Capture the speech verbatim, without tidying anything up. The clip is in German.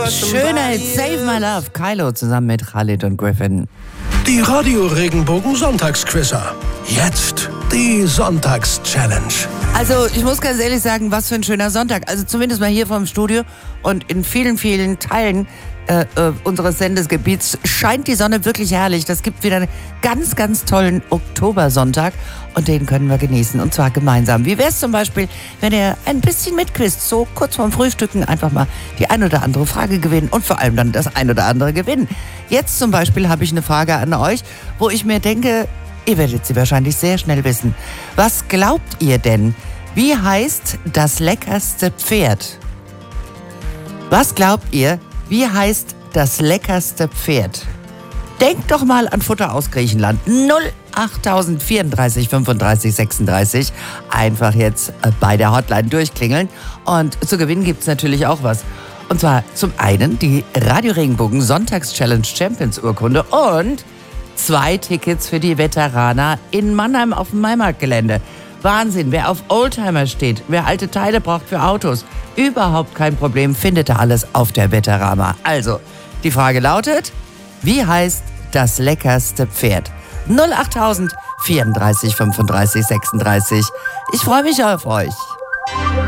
Schöner Hit, Save My Love. Kylo zusammen mit Khalid und Griffin. Die Radio-Regenbogen Sonntagsquizzer. Jetzt die Sonntags-Challenge. Also ich muss ganz ehrlich sagen, was für ein schöner Sonntag. Also zumindest mal hier vom Studio und in vielen, vielen Teilen äh, äh, unseres Sendesgebiets scheint die Sonne wirklich herrlich. Das gibt wieder einen ganz, ganz tollen Oktobersonntag und den können wir genießen und zwar gemeinsam. Wie wäre es zum Beispiel, wenn ihr ein bisschen mitquizt, so kurz vorm Frühstücken einfach mal die ein oder andere Frage gewinnen und vor allem dann das ein oder andere gewinnen. Jetzt zum Beispiel habe ich eine Frage an euch, wo ich mir denke, ihr werdet sie wahrscheinlich sehr schnell wissen. Was glaubt ihr denn? Wie heißt das leckerste Pferd? Was glaubt ihr? Wie heißt das leckerste Pferd? Denkt doch mal an Futter aus Griechenland. null acht vierunddreißig fünfunddreißig sechsunddreißig. Einfach jetzt bei der Hotline durchklingeln. Und zu gewinnen gibt es natürlich auch was. Und zwar zum einen die Radio Regenbogen Sonntags-Challenge Champions Urkunde und zwei Tickets für die Veteraner in Mannheim auf dem Maimarktgelände. Wahnsinn, wer auf Oldtimer steht, wer alte Teile braucht für Autos, überhaupt kein Problem, findet er alles auf der Veterama. Also, die Frage lautet, wie heißt das leckerste Pferd? null acht vierunddreißig fünfunddreißig sechsunddreißig. Ich freue mich auf euch.